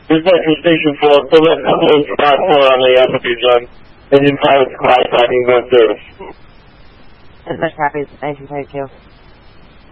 Dispatcher Station 4, Philip, Spot 4 on the altitude line. Engine pilot class, 5 service. Dispatch copies, 1932.